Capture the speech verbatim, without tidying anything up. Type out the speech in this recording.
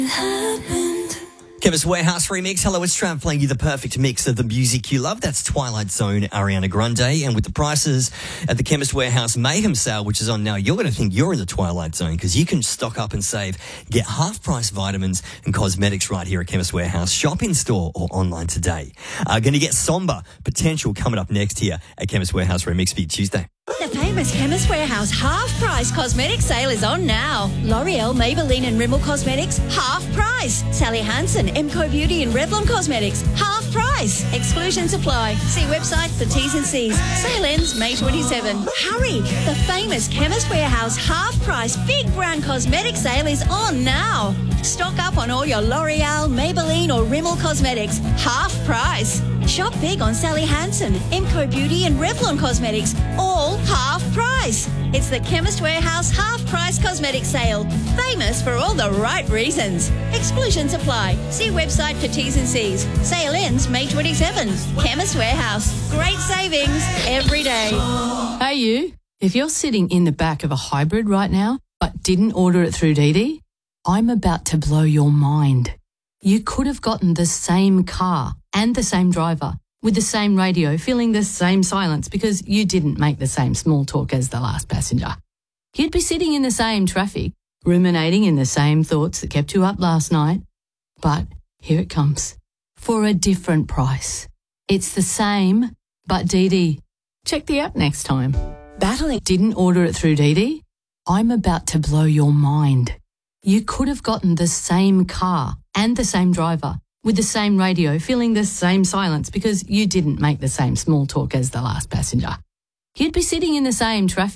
Chemist Warehouse remix. Hello, it's Trav playing you the perfect mix of the music you love. That's Twilight Zone, Ariana Grande. And with the prices at the Chemist Warehouse Mayhem sale, which is on now, you're going to think you're in the Twilight Zone because you can stock up and save. Get half-price vitamins and cosmetics right here at Chemist Warehouse. Shop in store or online today. Uh, going to get somber potential coming up next here at Chemist Warehouse Remix Beat Tuesday. The famous Chemist Warehouse half-price cosmetic sale is on now. L'Oreal, Maybelline and Rimmel Cosmetics, half price. Sally Hansen, Emco Beauty and Revlon Cosmetics, half price. Exclusions apply. See website for T's and C's. Sale ends May twenty-seventh. Hurry! The famous Chemist Warehouse half-price big brown cosmetic sale is on now. Stock up on all your L'Oreal, Maybelline or Rimmel Cosmetics, half price. Shop big on Sally Hansen, Emco Beauty and Revlon Cosmetics, all half price. It's the Chemist Warehouse half-price cosmetic sale. Famous for all the right reasons. Exclusions apply. See website for T's and C's. Sale ends May twenty-seventh. Chemist Warehouse. Great savings every day. Hey you, if you're sitting in the back of a hybrid right now but didn't order it through Didi, I'm about to blow your mind. You could have gotten the same car and the same driver with the same radio, feeling the same silence because you didn't make the same small talk as the last passenger. You'd be sitting in the same traffic, ruminating in the same thoughts that kept you up last night. But here it comes, for a different price. It's the same, but Didi. Check the app next time. Battling didn't order it through Didi? I'm about to blow your mind. You could have gotten the same car and the same driver with the same radio, feeling the same silence because you didn't make the same small talk as the last passenger. You'd be sitting in the same traffic.